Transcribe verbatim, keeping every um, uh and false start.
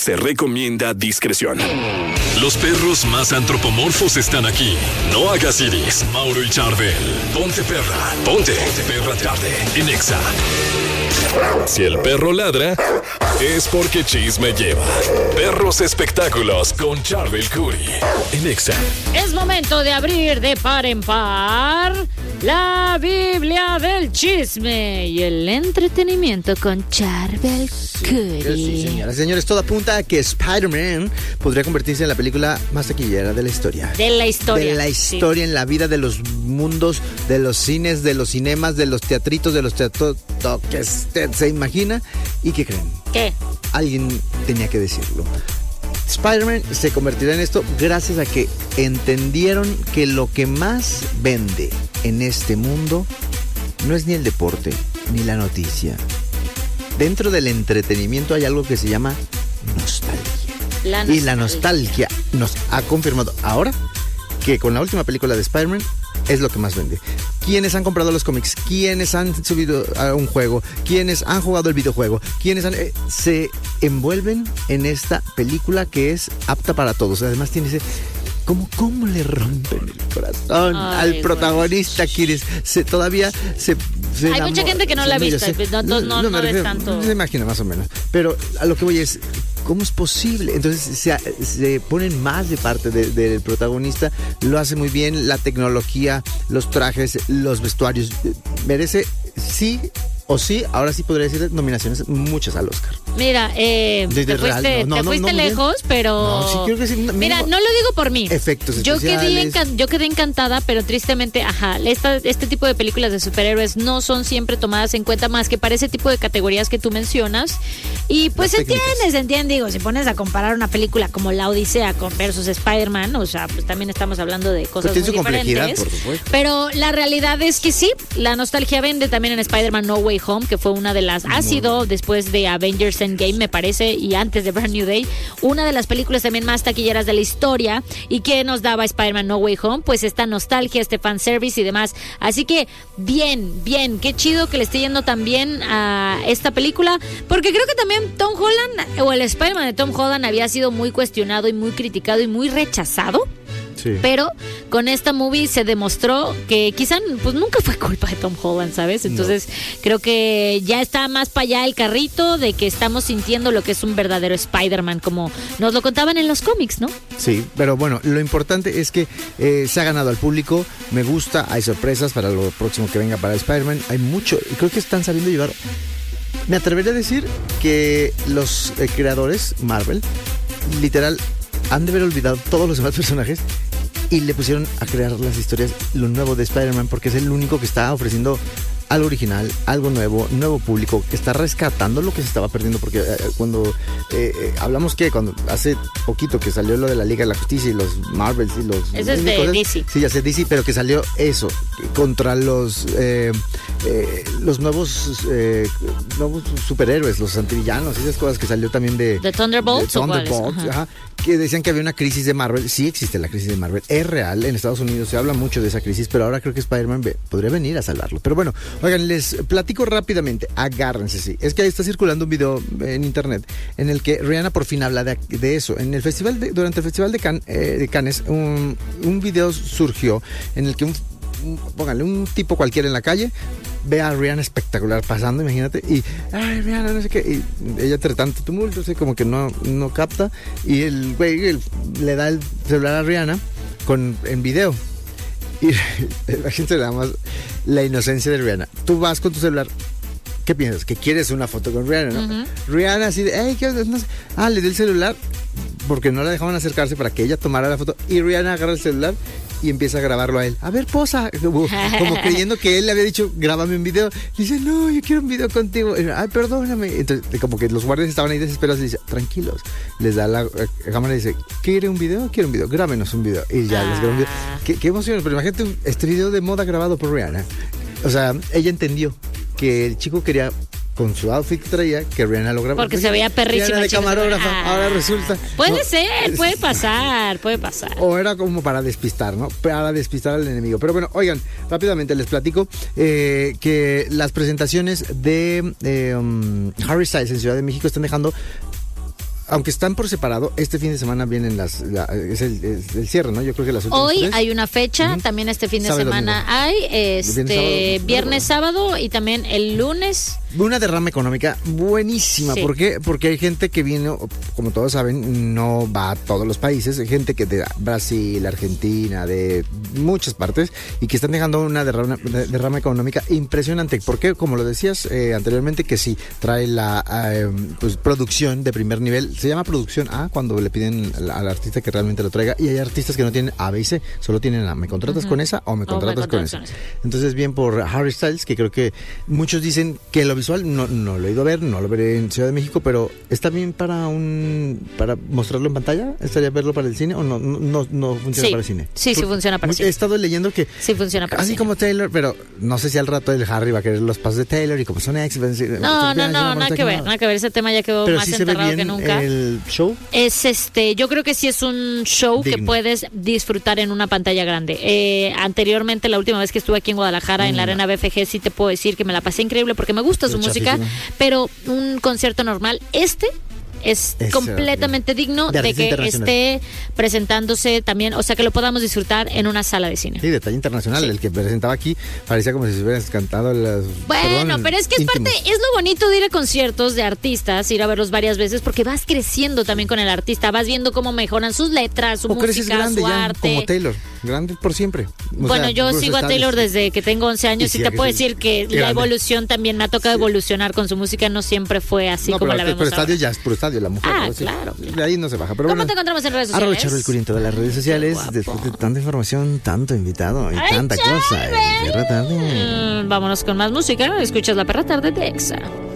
Se recomienda discreción. Los perros más antropomorfos están aquí. No hagas iris. Mauro y Charbel. Ponte perra. Ponte. Ponte perra tarde. En Exa. Si el perro ladra, es porque chisme lleva. Perros Espectáculos con Charbel Curry. En Exa. Es momento de abrir de par en par la Biblia del chisme y el entretenimiento con Charbel Curry. Sí, señoras y señores, todo apunta a que Spider-Man podría convertirse en la película más taquillera de la historia. De la historia. De la historia, sí. En la vida de los mundos, de los cines, de los cinemas, de los teatritos, de los teatros, que usted se imagina. ¿Y qué creen? ¿Qué? Alguien tenía que decirlo. Spider-Man se convertirá en esto gracias a que entendieron que lo que más vende en este mundo no es ni el deporte ni la noticia. Dentro del entretenimiento hay algo que se llama nostalgia. La nostalgia. Y la nostalgia nos ha confirmado ahora que con la última película de Spider-Man es lo que más vende. Quienes han comprado los cómics, quienes han subido a un juego, quienes han jugado el videojuego, quienes han, eh, se envuelven en esta película que es apta para todos. Además tiene ese... ¿Cómo, ¿Cómo le rompen el corazón Ay, al protagonista, Kiris? Se, todavía se, se Hay enamora, mucha gente que no la ha visto, no, no, no, no, no ves tanto. Se imagina más o menos. Pero a lo que voy es, ¿cómo es posible? Entonces se, se ponen más de parte de, del protagonista, lo hace muy bien, la tecnología, los trajes, los vestuarios. Merece, sí o sí, ahora sí podría decir nominaciones muchas al Oscar. Mira, eh, de, de te fuiste, real, no, no, te fuiste no, no, lejos, pero... No, sí, creo que sí, no, mira, mínimo, no lo digo por mí. Efectos yo especiales. Quedé encan- yo quedé encantada, pero tristemente, ajá, esta, este tipo de películas de superhéroes no son siempre tomadas en cuenta más que para ese tipo de categorías que tú mencionas. Y pues entiendes, entiendes, digo, si pones a comparar una película como La Odisea con versus Spider-Man, o sea, pues también estamos hablando de cosas pues muy diferentes. Por supuesto. Pero la realidad es que sí, la nostalgia vende también en Spider-Man No Way Home, que fue una de las, ha sido después de Avengers Endgame, me parece, y antes de Brand New Day, una de las películas también más taquilleras de la historia. ¿Y qué nos daba Spider-Man No Way Home? Pues esta nostalgia, este fanservice y demás. Así que bien, bien, qué chido que le esté yendo tan bien a esta película, porque creo que también Tom Holland, o el Spider-Man de Tom Holland, había sido muy cuestionado y muy criticado y muy rechazado. Sí. Pero con esta movie se demostró que quizá pues nunca fue culpa de Tom Holland, ¿sabes? Entonces no. Creo que ya está más para allá el carrito de que estamos sintiendo lo que es un verdadero Spider-Man, como nos lo contaban en los cómics, ¿no? Sí, pero bueno, lo importante es que eh, se ha ganado al público, me gusta, hay sorpresas para lo próximo que venga para Spider-Man, hay mucho, y creo que están sabiendo llevar... Me atrevería a decir que los eh, creadores, Marvel, literal, han de haber olvidado todos los demás personajes y le pusieron a crear las historias, lo nuevo de Spider-Man, porque es el único que está ofreciendo algo original, algo nuevo, nuevo público, que está rescatando lo que se estaba perdiendo, porque eh, cuando eh, eh, hablamos que cuando hace poquito que salió lo de la Liga de la Justicia y los Marvels y los... Eso es de cosas, D C. Sí, ya sé D C, pero que salió eso, contra los eh, eh, los nuevos, eh, nuevos superhéroes, los antivillanos, esas cosas que salió también de... ¿De Thunderbolts? De Thunderbolts, ajá. Ajá, que decían que había una crisis de Marvel. Sí existe la crisis de Marvel, es real, en Estados Unidos se habla mucho de esa crisis, pero ahora creo que Spider-Man podría venir a salvarlo. Pero bueno, oigan, les platico rápidamente, agárrense, sí. Es que ahí está circulando un video en internet en el que Rihanna por fin habla de, de eso. En el festival de, durante el Festival de, Can, eh, de Cannes, un, un video surgió en el que un, un, póngale, un tipo cualquiera en la calle ve a Rihanna espectacular pasando, imagínate, y ay, Rihanna, no sé qué, y ella entre tanto tumulto, así como que no, no capta, y el güey el, le da el celular a Rihanna con, en video. Y la gente le da más la inocencia de Rihanna. Tú vas con tu celular, ¿qué piensas? Que quieres una foto con Rihanna, ¿no? Uh-huh. Rihanna así de, hey, ¿qué onda? No sé. Ah, le dio el celular porque no la dejaban acercarse para que ella tomara la foto. Y Rihanna agarra el celular y empieza a grabarlo a él. A ver, posa. Como, como creyendo que él le había dicho, grábame un video. Y dice, no, yo quiero un video contigo. Y, ay, perdóname. Entonces, como que los guardias estaban ahí desesperados y dice, tranquilos. Les da la cámara y dice, ¿quiere un video? Quiero un video. Grábenos un video. Y ya ah. les grabó un video. Qué, qué emoción. Pero imagínate este video de moda grabado por Rihanna. O sea, ella entendió que el chico quería, con su outfit que traía, que Rihanna lo grabó. Porque se veía perrísima. Rihanna de camarógrafa, ah, ahora resulta. Puede no, ser, puede pasar, puede pasar. O era como para despistar, ¿no? Para despistar al enemigo. Pero bueno, oigan, rápidamente les platico eh, que las presentaciones de eh, um, Harry Styles en Ciudad de México están dejando aunque están por separado, este fin de semana vienen las, la, es, el, es el cierre, ¿no? Yo creo que las últimas Hoy tres. hay una fecha, uh-huh. también este fin de Sábado, semana domingo. hay, este, viernes, viernes, sábado y también el lunes. Una derrama económica buenísima. Sí. ¿Por qué? Porque hay gente que vino, como todos saben, no va a todos los países. Hay gente que de Brasil, Argentina, de muchas partes, y que están dejando una derrama, derrama económica impresionante. Porque, como lo decías eh, anteriormente, que sí, trae la eh, pues, producción de primer nivel. Se llama producción A cuando le piden al, al artista que realmente lo traiga. Y hay artistas que no tienen A, B y C, solo tienen A. ¿Me contratas uh-huh. con esa o me contratas, o me contratas con, esa? con esa? Entonces, bien por Harry Styles, que creo que muchos dicen que lo visual no, no lo he ido a ver, no lo veré en Ciudad de México, pero ¿está bien para un para mostrarlo en pantalla? ¿Estaría verlo para el cine o no no, no, no funciona sí. para el cine? Sí, sí funciona para el cine. He estado leyendo que sí funciona para así cine. como Taylor, pero no sé si al rato el Harry va a querer los pasos de Taylor y como son ex, va a decir, no, no, no, nada que ver, nada que ver, ese tema ya quedó pero más sí enterrado se ve bien que nunca. El show es este, yo creo que sí es un show Digno. que puedes disfrutar en una pantalla grande. Eh, anteriormente, la última vez que estuve aquí en Guadalajara, mm. en la Arena B F G, sí te puedo decir que me la pasé increíble porque me gusta su música, pero un concierto normal, este es Ese completamente digno de, de que esté presentándose también, o sea, que lo podamos disfrutar en una sala de cine. Sí, detalle internacional. Sí. El que presentaba aquí parecía como si se hubieran cantado las... Bueno, perdón, pero es que es íntimos. parte, es lo bonito de ir a conciertos de artistas, ir a verlos varias veces, porque vas creciendo también con el artista, vas viendo cómo mejoran sus letras, su o música, grande su ya, arte. Como Taylor, grande por siempre. O bueno, sea, yo sigo a Taylor desde que tengo once años y, y te puedo decir que grande. La evolución también me ha tocado sí. evolucionar con su música, no siempre fue así no, como pero, la vemos pero ahora. estadio ya es puro estadio, la mujer. Ah, ¿no? claro. De ahí no se baja. Pero ¿Cómo bueno, te encontramos en redes sociales? Arroba Charo el Curín, todas las redes sociales. Después de tanta información, tanto invitado y Ay, tanta Charo, cosa. Eh, Perra Tarde. Mm, vámonos con más música. Escuchas La Perra Tarde de Exa.